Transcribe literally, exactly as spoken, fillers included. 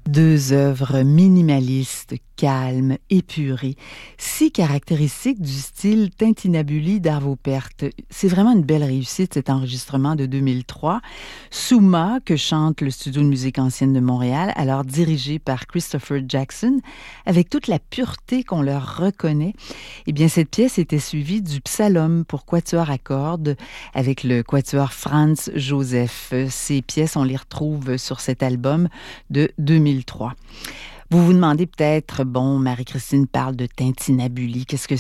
Deux œuvres minimalistes, calmes, épurées, si caractéristiques du style Tintinnabuli d'Arvo Pärt. C'est vraiment une belle réussite, cet enregistrement de deux mille trois. Souma, que chante le Studio de musique ancienne de Montréal, alors dirigé par Christopher Jackson, avec toute la pureté qu'on leur reconnaît. Eh bien, cette pièce était suivie du Psalom pour quatuor à cordes avec le quatuor Franz Joseph. Ces pièces, on les retrouve sur cet album de deux mille trois. Vous vous demandez peut-être, bon, Marie-Christine parle de Tintinnabuli, qu'est-ce que